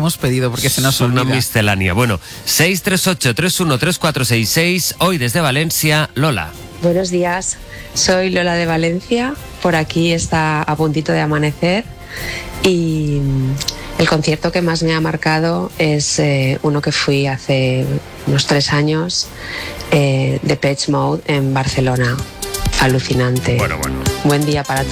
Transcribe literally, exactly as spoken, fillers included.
hemos pedido porque se nos olvida. Una miscelánea. Bueno, seis tres ocho, tres uno tres cuatro seis seis. Hoy desde Valencia, Lola. Buenos días, soy Lola de Valencia. Por aquí está a puntito de amanecer y el concierto que más me ha marcado es eh, uno que fui hace unos tres años, eh, de Depeche Mode en Barcelona. Alucinante. Bueno, bueno. Buen día para todos.